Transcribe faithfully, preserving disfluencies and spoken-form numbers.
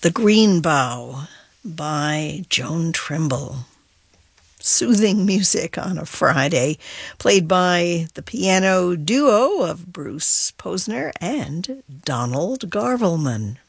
The Green Bough by Joan Trimble. Soothing music on a Friday, played by the piano duo of Bruce Posner and Donald Garvelman.